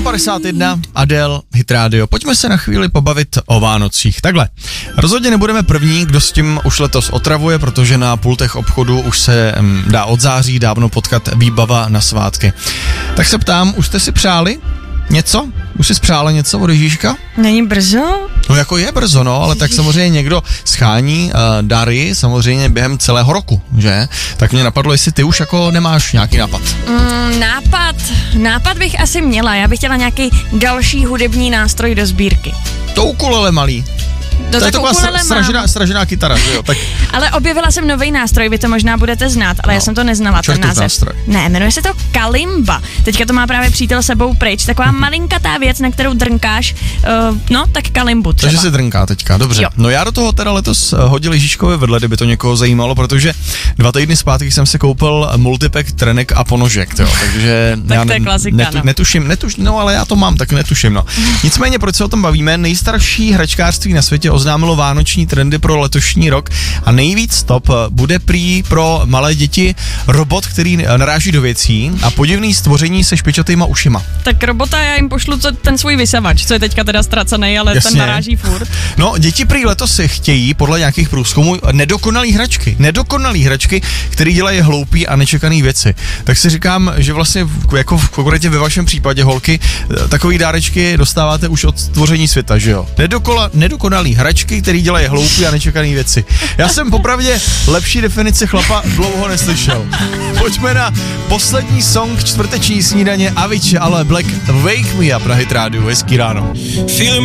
7:51, Adele, Hit Radio. Pojďme se na chvíli pobavit o Vánocích. Takhle, rozhodně nebudeme první, kdo s tím už letos otravuje, protože na pultech obchodu už se dá od září dávno potkat výbava na svátky. Tak se ptám, už jste si přáli něco? Už jsi spřála něco od Ježíška? Není brzo? No jako je brzo, no, ale tak samozřejmě někdo schání dary samozřejmě během celého roku, že? Tak mě napadlo, jestli ty už jako nemáš nějaký nápad. Nápad bych asi měla. Já bych chtěla nějaký další hudební nástroj do sbírky. To ukulele malý. To je taková sražená kytara, že jo? Tak... Ale objevila jsem nový nástroj, vy to možná budete znát, ale já jsem to neznala, ten název. Nástroj. Ne, jmenuje se to kalimba. Teďka to má právě přítel sebou pryč, taková malinkatá věc, na kterou drnkáš, tak kalimbu třeba. Takže se drnká teďka, dobře. Jo. No já do toho teda letos hodil Ježíškovi vedle, kdyby to někoho zajímalo, protože 2 týdny zpátky jsem si koupil multipack trenek a ponožek, jo, takže tak já to je klasika, netuším, ale já to mám, tak netuším, no. Nicméně, proč se o tom bavíme, nejstarší hračkářství na světě oznámilo vánoční trendy pro letošní rok a nejvíc top bude prý pro malé děti robot, který naráží do věcí a podivný stvoření se špičatýma ušima. Tak robota já jim pošlu ten svůj vysavač, co je teďka teda ztracený, ale jasně. Ten naráží furt. No, děti prý letos si chtějí podle nějakých průzkumů nedokonalý hračky, které dělají hloupý a nečekaný věci. Tak si říkám, že vlastně jako konkrétně ve vašem případě, holky, takový dárečky dostáváte už od stvoření světa, že jo? Nedokonalý hračky, který dělají hloupý a nečekaný věci. Já jsem popravdě lepší definici chlapa dlouho neslyšel. Pojďme na poslední song čtvrteční snídaně Avicii, ale Black, Wake Me Up na Hit Radio. Hezký ráno.